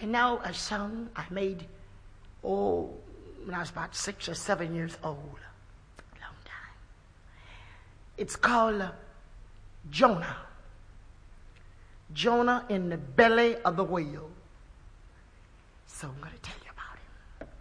And now a song I made, when I was about 6 or 7 years old. Long time. It's called Jonah. Jonah in the belly of the whale. So I'm going to tell you.